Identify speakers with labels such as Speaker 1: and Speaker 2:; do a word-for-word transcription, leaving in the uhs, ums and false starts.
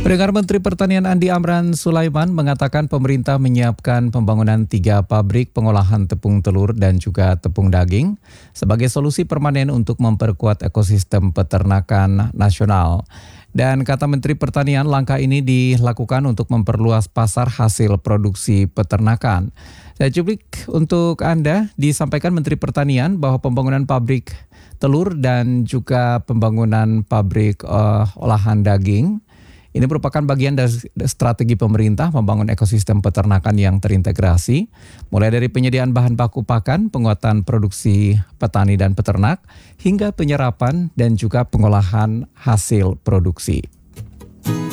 Speaker 1: Pendengar, Menteri Pertanian Andi Amran Sulaiman mengatakan pemerintah menyiapkan pembangunan tiga pabrik pengolahan tepung telur dan juga tepung daging sebagai solusi permanen untuk memperkuat ekosistem peternakan nasional. Dan kata Menteri Pertanian, langkah ini dilakukan untuk memperluas pasar hasil produksi peternakan. Saya cuplik untuk Anda, disampaikan Menteri Pertanian bahwa pembangunan pabrik telur dan juga pembangunan pabrik uh, olahan daging ini merupakan bagian dari strategi pemerintah membangun ekosistem peternakan yang terintegrasi, mulai dari penyediaan bahan baku pakan, penguatan produksi petani dan peternak, hingga penyerapan dan juga pengolahan hasil produksi.